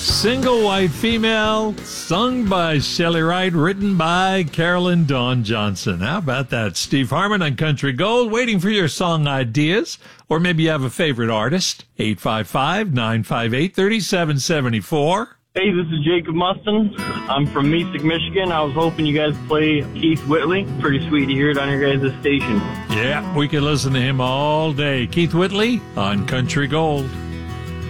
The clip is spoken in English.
Single White Female, sung by Shelley Wright, written by Carolyn Dawn Johnson. How about that? Steve Harmon on Country Gold, waiting for your song ideas. Or maybe you have a favorite artist. 855-958-3774. Hey, this is Jacob Mustin. I'm from Mystic, Michigan. I was hoping you guys play Keith Whitley. Pretty sweet to hear it on your guys' station. Yeah, we can listen to him all day. Keith Whitley on Country Gold.